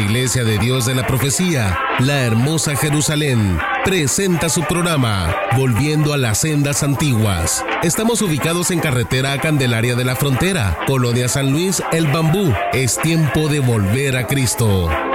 Iglesia de Dios de la Profecía, La Hermosa Jerusalén, presenta su programa Volviendo a las Sendas Antiguas. Estamos ubicados en carretera a Candelaria de la Frontera, Colonia San Luis, El Bambú. Es tiempo de volver a Cristo.